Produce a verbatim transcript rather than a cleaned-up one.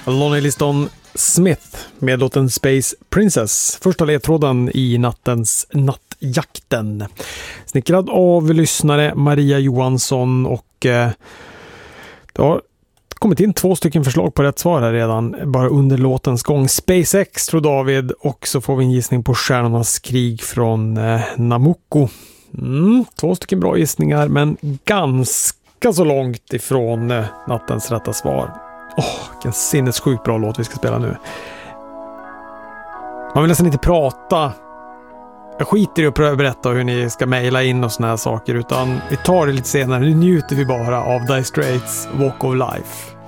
Lonnie Liston Smith med låten Space Princess. Första ledtråden i nattens Nattjakten. Snickrad av lyssnare Maria Johansson och eh, det har kommit in två stycken förslag på rätt svar här redan bara under låtens gång. SpaceX tror David och så får vi en gissning på Stjärnornas krig från eh, Namucco. Mm, två stycken bra gissningar men ganska så långt ifrån eh, nattens rätta svar. Åh, oh, vilken sinnessjukt bra låt vi ska spela nu. Man vill nästan inte prata. Jag skiter i att berätta hur ni ska mejla in och såna här saker utan vi tar det lite senare. Nu njuter vi bara av Dire Straits Walk of Life.